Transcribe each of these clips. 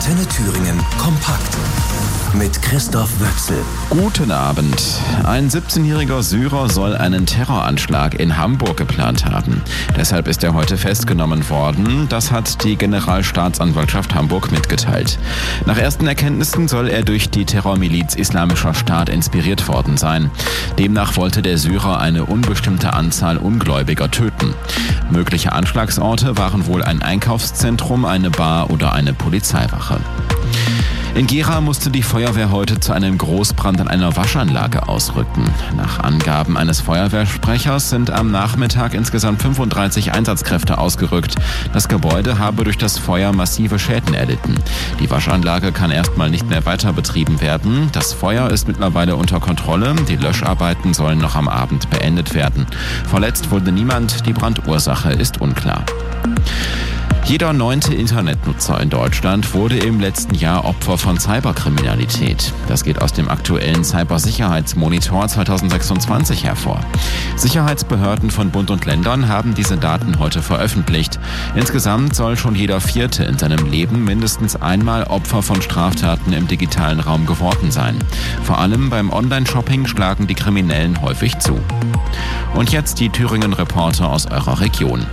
Antenne Thüringen kompakt mit Christoph Wöchsel. Guten Abend. Ein 17-jähriger Syrer soll einen Terroranschlag in Hamburg geplant haben. Deshalb ist er heute festgenommen worden. Das hat die Generalstaatsanwaltschaft Hamburg mitgeteilt. Nach ersten Erkenntnissen soll er durch die Terrormiliz Islamischer Staat inspiriert worden sein. Demnach wollte der Syrer eine unbestimmte Anzahl Ungläubiger töten. Mögliche Anschlagsorte waren wohl ein Einkaufszentrum, eine Bar oder eine Polizeiwache. In Gera musste die Feuerwehr heute zu einem Großbrand an einer Waschanlage ausrücken. Nach Angaben eines Feuerwehrsprechers sind am Nachmittag insgesamt 35 Einsatzkräfte ausgerückt. Das Gebäude habe durch das Feuer massive Schäden erlitten. Die Waschanlage kann erstmal nicht mehr weiter betrieben werden. Das Feuer ist mittlerweile unter Kontrolle. Die Löscharbeiten sollen noch am Abend beendet werden. Verletzt wurde niemand. Die Brandursache ist unklar. Jeder 9. Internetnutzer in Deutschland wurde im letzten Jahr Opfer von Cyberkriminalität. Das geht aus dem aktuellen Cybersicherheitsmonitor 2026 hervor. Sicherheitsbehörden von Bund und Ländern haben diese Daten heute veröffentlicht. Insgesamt soll schon jeder Vierte in seinem Leben mindestens einmal Opfer von Straftaten im digitalen Raum geworden sein. Vor allem beim Online-Shopping schlagen die Kriminellen häufig zu. Und jetzt die Thüringen-Reporter aus eurer Region.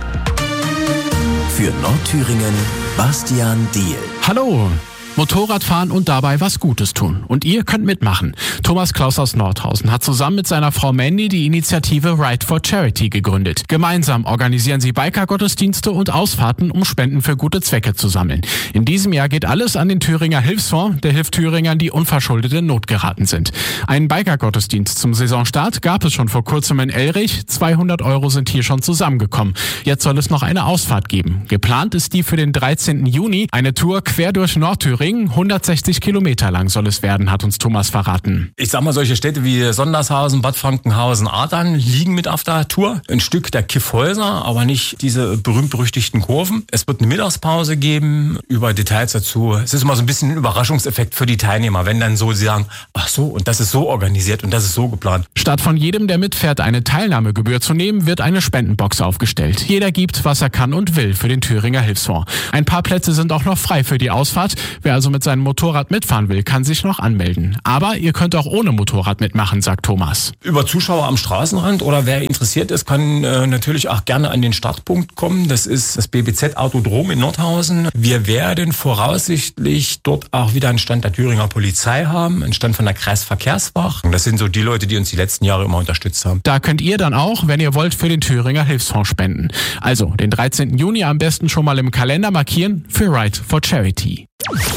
Für Nordthüringen Bastian Diehl. Hallo! Motorradfahren und dabei was Gutes tun. Und ihr könnt mitmachen. Thomas Klaus aus Nordhausen hat zusammen mit seiner Frau Mandy die Initiative Ride for Charity gegründet. Gemeinsam organisieren sie Biker-Gottesdienste und Ausfahrten, um Spenden für gute Zwecke zu sammeln. In diesem Jahr geht alles an den Thüringer Hilfsfonds. Der hilft Thüringern, die unverschuldet in Not geraten sind. Einen Biker-Gottesdienst zum Saisonstart gab es schon vor kurzem in Elrich. 200 € sind hier schon zusammengekommen. Jetzt soll es noch eine Ausfahrt geben. Geplant ist die für den 13. Juni. Eine Tour quer durch Nordthüringen. 160 Kilometer lang soll es werden, hat uns Thomas verraten. Ich sag mal, solche Städte wie Sondershausen, Bad Frankenhausen, Adern liegen mit auf der Tour. Ein Stück der Kiffhäuser, aber nicht diese berühmt-berüchtigten Kurven. Es wird eine Mittagspause geben, über Details dazu. Es ist immer so ein bisschen ein Überraschungseffekt für die Teilnehmer, wenn dann so sie sagen, ach so, und das ist so organisiert und das ist so geplant. Statt von jedem, der mitfährt, eine Teilnahmegebühr zu nehmen, wird eine Spendenbox aufgestellt. Jeder gibt, was er kann und will für den Thüringer Hilfsfonds. Ein paar Plätze sind auch noch frei für die Ausfahrt. Wer also mit seinem Motorrad mitfahren will, kann sich noch anmelden. Aber ihr könnt auch ohne Motorrad mitmachen, sagt Thomas. Über Zuschauer am Straßenrand oder wer interessiert ist, kann natürlich auch gerne an den Startpunkt kommen. Das ist das BBZ Autodrom in Nordhausen. Wir werden voraussichtlich dort auch wieder einen Stand der Thüringer Polizei haben, einen Stand von der Kreisverkehrswacht. Das sind so die Leute, die uns die letzten Jahre immer unterstützt haben. Da könnt ihr dann auch, wenn ihr wollt, für den Thüringer Hilfsfonds spenden. Also den 13. Juni am besten schon mal im Kalender markieren für Ride for Charity.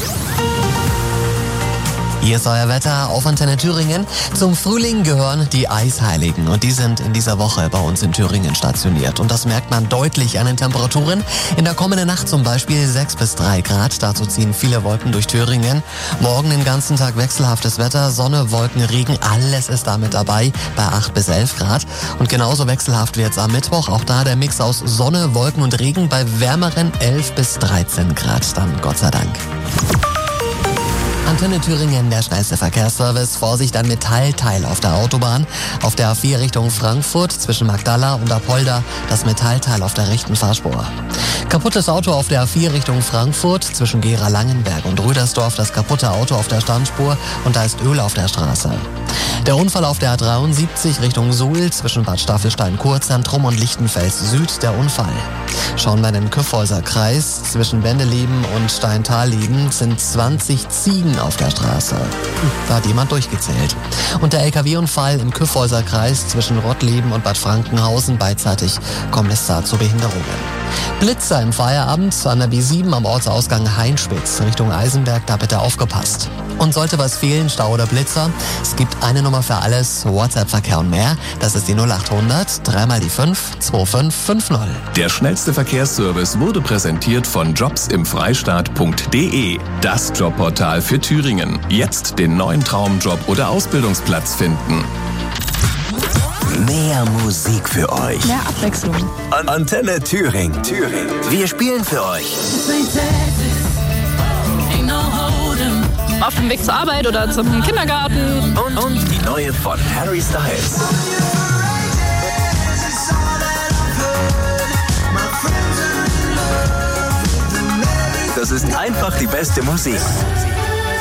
Hier ist euer Wetter auf Antenne Thüringen. Zum Frühling gehören die Eisheiligen und die sind in dieser Woche bei uns in Thüringen stationiert. Und das merkt man deutlich an den Temperaturen. In der kommenden Nacht zum Beispiel 6 bis 3 Grad. Dazu ziehen viele Wolken durch Thüringen. Morgen den ganzen Tag wechselhaftes Wetter, Sonne, Wolken, Regen, alles ist damit dabei bei 8 bis 11 Grad. Und genauso wechselhaft wird's am Mittwoch. Auch da der Mix aus Sonne, Wolken und Regen bei wärmeren 11 bis 13 Grad. Dann Gott sei Dank. Antenne Thüringen, der schnellste Verkehrsservice. Vorsicht, ein Metallteil auf der Autobahn. Auf der A4 Richtung Frankfurt zwischen Magdala und Apolda das Metallteil auf der rechten Fahrspur. Kaputtes Auto auf der A4 Richtung Frankfurt zwischen Gera-Langenberg und Rüdersdorf. Das kaputte Auto auf der Standspur und da ist Öl auf der Straße. Der Unfall auf der A73 Richtung Suhl zwischen Bad Staffelstein-Kurzentrum und Lichtenfels-Süd. Der Unfall. Schauen wir in den Kyffhäuser Kreis. Zwischen Wendeleben und Steintal-Leben sind 20 Ziegen auf der Straße. Da hat jemand durchgezählt. Und der LKW-Unfall im Kyffhäuser Kreis zwischen Rottleben und Bad Frankenhausen. Beidseitig kommt es da zu Behinderungen. Blitzer im Feierabend an der B7 am Ortsausgang Heinspitz Richtung Eisenberg, da bitte aufgepasst. Und sollte was fehlen, Stau oder Blitzer, es gibt eine Nummer für alles, WhatsApp-Verkehr und mehr. Das ist die 0800 3 mal die 5 2550. Der schnellste Verkehrsservice wurde präsentiert von jobsimfreistaat.de. Das Jobportal für Thüringen. Jetzt den neuen Traumjob oder Ausbildungsplatz finden. Mehr Musik für euch. Mehr Abwechslung. Antenne Thüringen. Wir spielen für euch. Auf dem Weg zur Arbeit oder zum Kindergarten. Und die neue von Harry Styles. Das ist einfach die beste Musik.